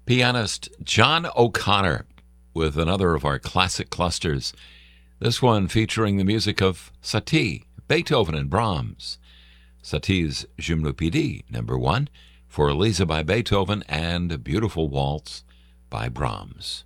Pianist John O'Connor with another of our classic clusters. This one featuring the music of Satie, Beethoven, and Brahms. Satie's Gymnopédie, number 1, for Elisa by Beethoven, and a beautiful waltz by Brahms.